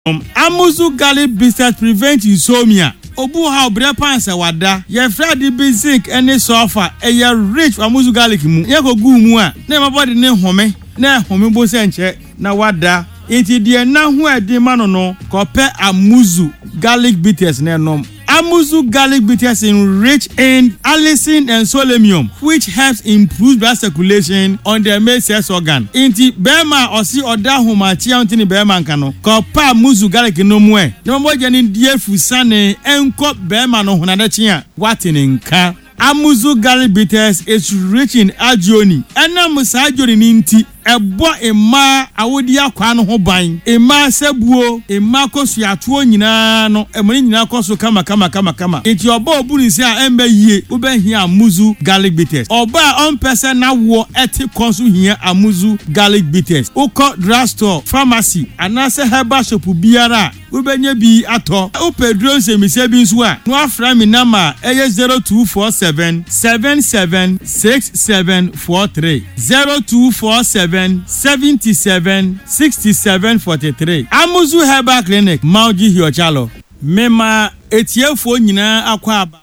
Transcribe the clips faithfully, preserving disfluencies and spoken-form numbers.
Um, Amuzu garlic bitters prevent insomnia. Obu ha obre pansa wada. Ye fredi bi zinc any sulfur. E ye rich Amuzu garlic mu. Ye ko gu mu a. Na my body ne home. Na home bo se nche na wada. Inti die na hu edi ma no no. Ko pe Amuzu garlic bitters na nom. Amuzu garlic bitters enrich in allicin and selenium, which helps improve blood circulation on the male sex organ. Inti bema osi oda homa chia ontini bema nkano. Ko pa Amuzu garlic no mu e. No mo jeni die fusane enko bema no hunade chia. Watini nka. Amuzu garlic bitters is rich in agioni. Ena musa agioni ninti. Ebo ema awodi akwa no ho ban ema sebuo ema kosu atuo nyina no emoni nyina kosu kama kama kama kama enti oba obuni se a embe yie wo be hia Amuzu garlic bitters oba on person na wo eti konsu hia Amuzu garlic bitters uko drugstore pharmacy anase herbal shop biara wo benye bi ato wo pedro se mi se bi nso a no afra mi number eye zero two four seven seven seven six seven four three zero two four seven seventy-seven sixty-seven forty-three. Amuzu Herbal Clinic, Mauji Hiochalo. Mema etiefo nyina akwa aba.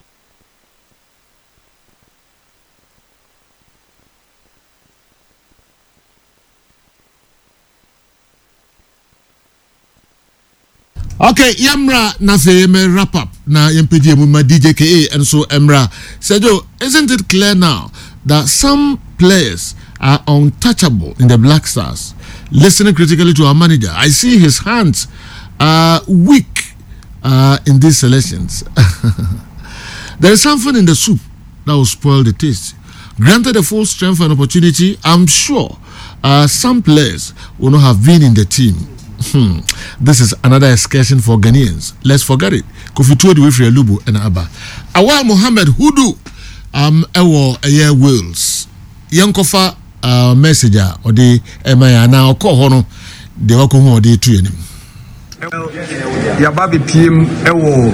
Okay, Yamra Nafe me wrap up na yempedi mu D J K A and so Emra. Sejo, isn't it clear now that some players are untouchable in the Black Stars? Listening critically to our manager, I see his hands are weak uh, in these selections. There is something in the soup that will spoil the taste. Granted the full strength and opportunity, I'm sure uh, some players will not have been in the team. Hmm. This is another excursion for Ghanaians. Let's forget it. Kofi Tuodi Wifre Lubu and Abba. Awal Mohammed Hudu um ewo eye Wales. Yankofa uh, messenger or the emaya na oko hono de wako ho de tu enim. Ya babi P M ewo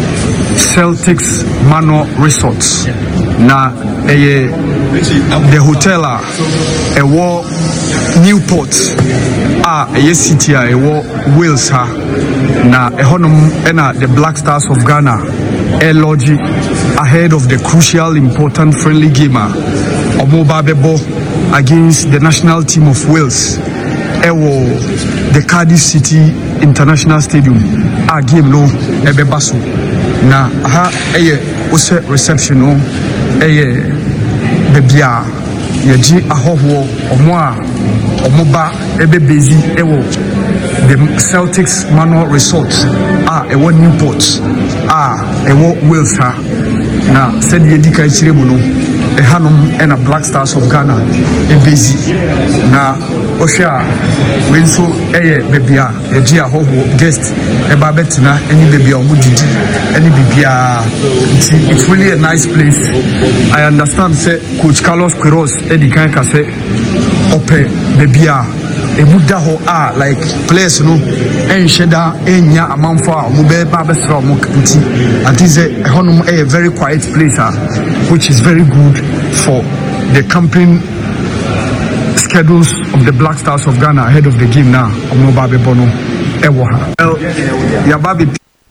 Celtics Manor Resorts na eye the hotel a ewo Newport a eye city a ewo Wales ha na ehonum ena the Black Stars of Ghana a lodge ahead of the crucial important friendly game omoba bebo against the national team of Wales ewo the Cardiff City International Stadium a game no ebeba so na ha eye ose reception no eye bebia yeji ahoho omo a omoba ebe bezi ewo the Celtics Manor Resort a ewo Newport a ewo Wales ha na said yedi kai chiremu no e hanom ena Black Stars of Ghana ebezi na ohia wenso eye bebia yeji ahoho guest eba betina eni bebia omudidi eni bibia. It's really a nice place. I understand say Coach Carlos Queiroz edi kan ka say ope bebia emuda ho a like players no ensheda enya amanfo a mo be ba besra mo nti anti say ehonum a very quiet place ah, which is very good for the camping schedules of the Black Stars of Ghana ahead of the game now. Omo ba be bono ewo ha ya babi.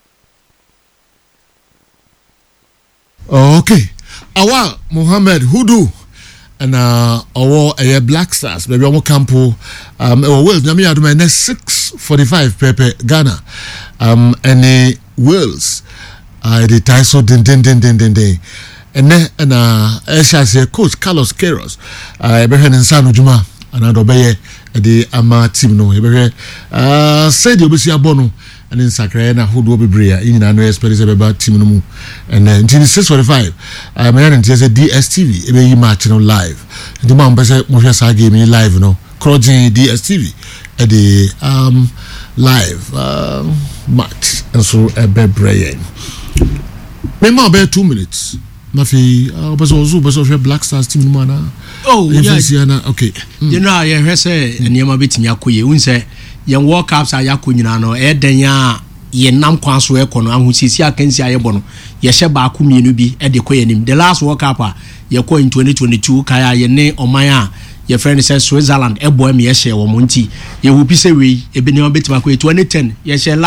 Okay, Awal Mohammed Hudu and uh our uh, Black Stars baby omo campo um uh, Wales na me aduma next six forty-five pepe Ghana um any Wales uh the title din din din din din din and and uh I say Coach Carlos Queiroz uh be hen insanu juma and obeye the ama team no be uh said you be see abono and in Sakra na Hudu Bibria in an experience about team no mu and then six forty-five I mean and say D S T V ebe yi match no live the man be say mo hwe game live no crossing D S T V at the um live uh, match and so ebe brain me ma be two minutes ma fi obaso ozo obaso hwe Black Stars team no na oh yeah okay mm. You know I hwe say niam betimi akoye unse yen World Cups a yakọ nyina no e den ya ye nam kwan so e kono ahusisi akansi ayebo no ye hye ba ku mienu bi e de koyenim the last World Cup a ye ko in twenty twenty-two kaya ye ne oman a your friend says Switzerland e boy me ye share wo monti ye wo bi se we e bi ne obetima ko twenty ten ye share